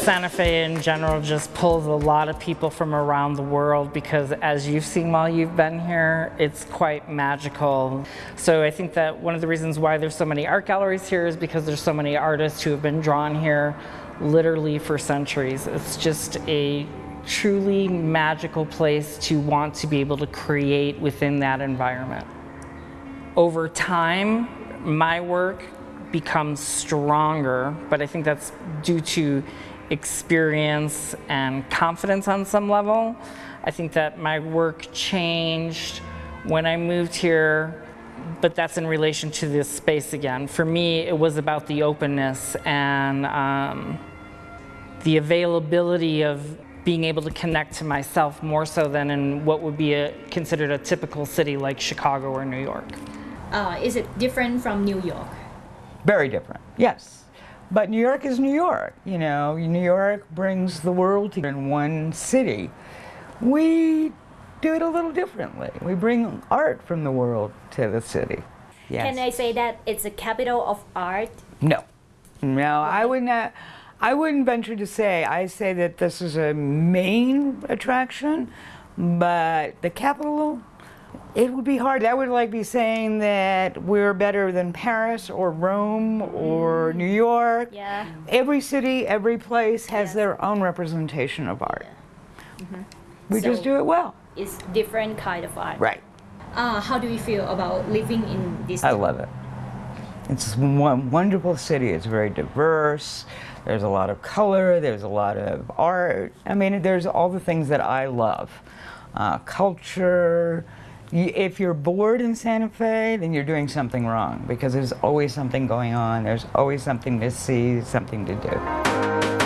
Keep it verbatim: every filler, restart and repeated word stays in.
Santa Fe in general just pulls a lot of people from around the world because, as you've seen while you've been here, it's quite magical. So I think that one of the reasons why there's so many art galleries here is because there's so many artists who have been drawn here literally for centuries. It's just a truly magical place to want to be able to create within that environment. Over time, my work becomes stronger, but I think that's due to experience and confidence on some level. I think that my work changed when I moved here, but that's in relation to this space again. For me, it was about the openness and um, the availability of being able to connect to myself more so than in what would be a, considered a typical city like Chicago or New York. Uh, is it different from New York? Very different, yes. But New York is New York, you know. New York brings the world together in one city. We do it a little differently. We bring art from the world to the city. Yes. Can I say that it's a capital of art? No, no, I would not. I wouldn't venture to say. I say that this is a main attraction, but the capital, it would be hard. That would like be saying that we're better than Paris or Rome or New York. Yeah. Every city, every place has Yeah. their own representation of art. Yeah. Mm-hmm. We So just do it well. It's different kind of art. Right. Uh, how do you feel about living in this I town? love it. It's one wonderful city. It's very diverse. There's a lot of color. There's a lot of art. I mean, there's all the things that I love. Uh, culture. If you're bored in Santa Fe, then you're doing something wrong because there's always something going on. There's always something to see, something to do.